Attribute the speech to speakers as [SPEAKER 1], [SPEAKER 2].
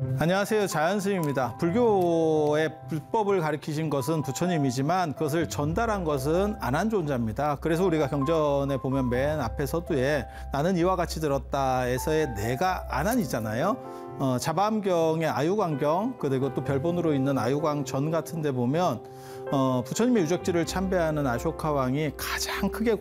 [SPEAKER 1] 안녕하세요. 자연스님입니다. 불교의 불법을 가르치신 것은 부처님이지만 그것을 전달한 것은 안한존자입니다. 그래서 우리가 경전에 보면 맨 앞에 서두에 나는 이와 같이 들었다에서의 내가 안한이잖아요. 자바암경의 아유광경 그리고 또 별본으로 있는 아유광전 같은 데 보면 부처님의 유적지를 참배하는 아쇼카 왕이 가장 크게